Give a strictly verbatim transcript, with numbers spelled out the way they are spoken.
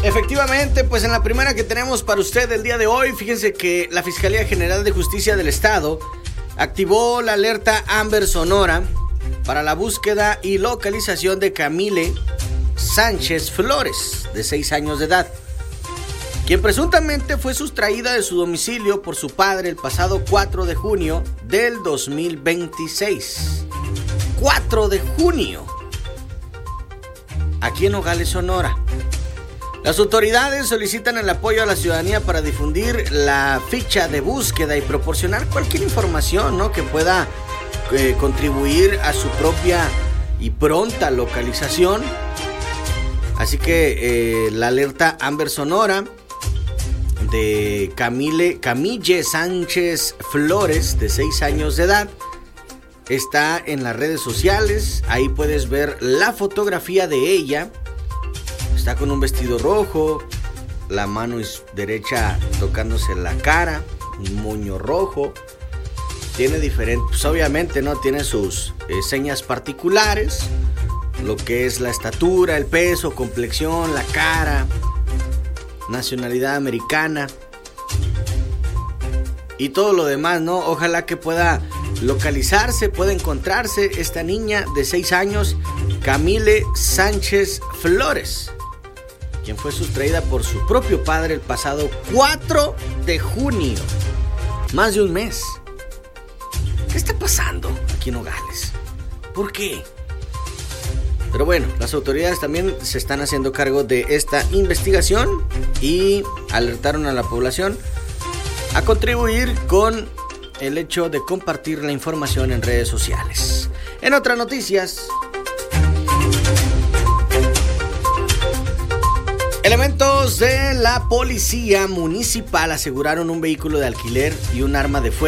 Efectivamente, pues en la primera que tenemos para usted el día de hoy, fíjense que la Fiscalía General de Justicia del Estado activó la alerta Amber Sonora para la búsqueda y localización de Camille Sánchez Flores, de seis años de edad, quien presuntamente fue sustraída de su domicilio por su padre el pasado cuatro de junio del dos mil veintiséis. cuatro de junio, aquí en Nogales, Sonora. Las autoridades solicitan el apoyo a la ciudadanía para difundir la ficha de búsqueda y proporcionar cualquier información, ¿no?, que pueda eh, contribuir a su propia y pronta localización. Así que eh, la alerta Amber Sonora de Camille, Camille Sánchez Flores, de seis años de edad, está en las redes sociales. Ahí puedes ver la fotografía de ella. Está con un vestido rojo, la mano derecha tocándose la cara, un moño rojo. Tiene diferentes, pues obviamente, ¿no? Tiene sus eh, señas particulares, lo que es la estatura, el peso, complexión, la cara, nacionalidad americana y todo lo demás, ¿no? Ojalá que pueda localizarse, pueda encontrarse esta niña de seis años, Camille Sánchez Flores, quien fue sustraída por su propio padre el pasado cuatro de junio. Más de un mes. ¿Qué está pasando aquí en Nogales? ¿Por qué? Pero bueno, las autoridades también se están haciendo cargo de esta investigación y alertaron a la población a contribuir con el hecho de compartir la información en redes sociales. En otras noticias, elementos de la policía municipal aseguraron un vehículo de alquiler y un arma de fuego